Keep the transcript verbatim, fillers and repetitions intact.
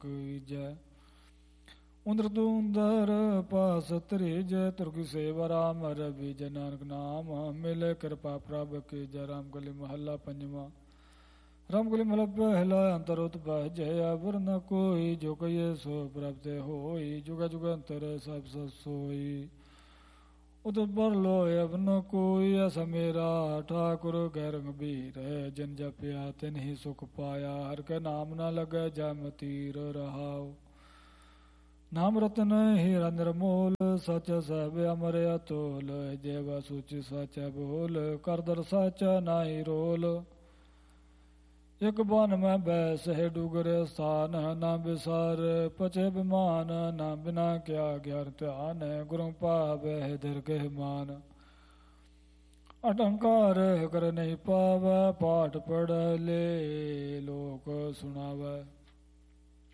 जय। उंदर तुंदर पास त्रिज तुर्की सेवा राम रवि जय। नानक नाम मिले कृपा प्रभ की जय। राम गली महला पंजवा। राम गली महला पहला अंतर उत जय। अबर न कोई जो कहिए सो प्राप्त होई। जुगा जुगंतर सब सत सोई। उत पर लो अब न कोई ऐसा मेरा ठाकुर गैरंग बीर है। जिन जपया तिन ही सुख पाया। हर के नाम न लगे जम तीर रहाओ। नाम रतन हीरा निर्मोल सच सब अमर अतोल। जेवा सूचि सच बोल कर दर सच नाई रोल। एक बन में बैस है डूगर स्थान। ना बिसार पचे बिमान। ना बिना क्या ज्ञान ध्यान। गुरु पावे दीर्घ मान। अटंकार कर नहीं पावे। पाठ पढ़ ले लोक सुनावे।